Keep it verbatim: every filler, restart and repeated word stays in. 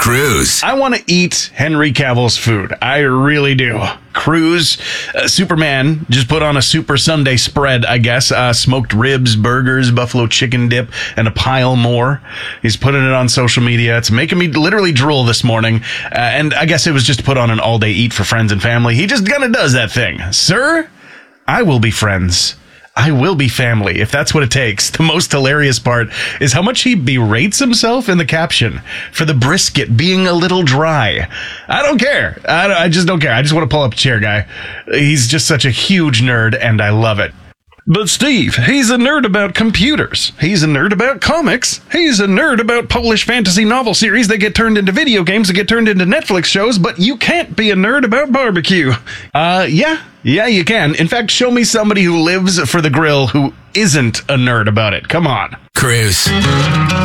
Cruz. I want to eat Henry Cavill's food. I really do. Cruz, uh, Superman, just put on a Super Sunday spread, I guess. Uh, smoked ribs, burgers, buffalo chicken dip, and a pile more. He's putting it on social media. It's making me literally drool this morning. Uh, and I guess it was just put on an all-day eat for friends and family. He just kind of does that thing. Sir, I will be friends. I will be family, if that's what it takes. The most hilarious part is how much he berates himself in the caption for the brisket being a little dry. I don't care. I, I just don't care. I just want to pull up a chair, guy. He's just such a huge nerd, and I love it. But Steve, he's a nerd about computers. He's a nerd about comics. He's a nerd about Polish fantasy novel series that get turned into video games that get turned into Netflix shows, but you can't be a nerd about barbecue. Uh, yeah. Yeah, you can. In fact, show me somebody who lives for the grill who isn't a nerd about it. Come on. Cruz.